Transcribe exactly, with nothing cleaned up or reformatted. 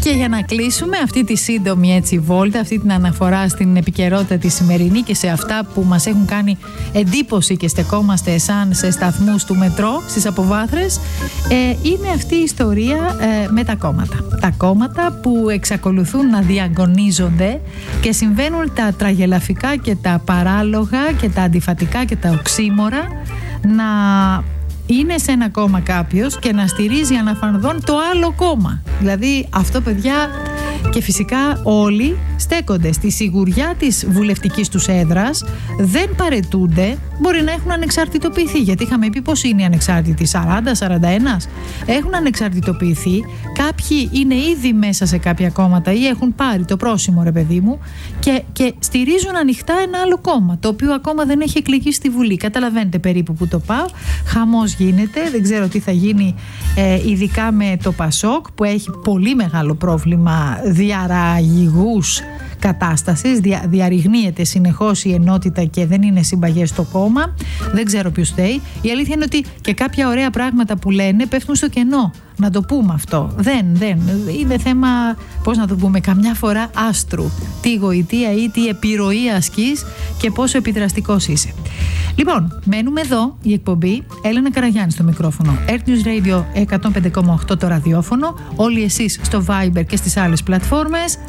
Και για να κλείσουμε αυτή τη σύντομη έτσι βόλτα, αυτή την αναφορά στην επικαιρότητα τη σημερινή και σε αυτά που μας έχουν κάνει εντύπωση και στεκόμαστε σαν σε σταθμούς του μετρό στις αποβάθρες, ε, είναι αυτή η ιστορία ε, με τα κόμματα. Τα κόμματα που εξακολουθούν να διαγωνίζονται και συμβαίνουν τα τραγελαφικά και τα παράλογα και τα αντιφατικά και τα οξύμορα να είναι σε ένα κόμμα κάποιος και να στηρίζει αναφανδόν το άλλο κόμμα. Δηλαδή αυτό, παιδιά, και φυσικά όλοι στέκονται στη σιγουριά της βουλευτικής τους έδρας, δεν παρετούνται, μπορεί να έχουν ανεξαρτητοποιηθεί, γιατί είχαμε πει πώς είναι οι ανεξάρτητοι, σαράντα σαράντα ένα έχουν ανεξαρτητοποιηθεί, κάποιοι είναι ήδη μέσα σε κάποια κόμματα ή έχουν πάρει το πρόσημο, ρε παιδί μου, και, και στηρίζουν ανοιχτά ένα άλλο κόμμα, το οποίο ακόμα δεν έχει εκλεγεί στη Βουλή. Καταλαβαίνετε περίπου που το πάω, χαμός γίνεται, δεν ξέρω τι θα γίνει, ε, ειδικά με το Πασόκ που έχει πολύ μεγάλο πρόβλημα διαραγηγούς κατάστασης, δια, διαρριγνύεται συνεχώς η ενότητα και δεν είναι συμπαγές στο κόμμα. Δεν ξέρω ποιος φταίει. Η αλήθεια είναι ότι και κάποια ωραία πράγματα που λένε πέφτουν στο κενό. Να το πούμε αυτό. Δεν, δεν. Είναι θέμα, πώς να το πούμε, καμιά φορά άστρου. Τι γοητεία ή τι επιρροή ασκείς και πόσο επιδραστικός είσαι. Λοιπόν, μένουμε εδώ, η εκπομπή. Έλενα Καραγιάννη στο μικρόφωνο. Earth News Radio εκατόν πέντε κόμμα οκτώ το ραδιόφωνο. Όλοι εσείς στο Viber και στις άλλες πλατφόρμες.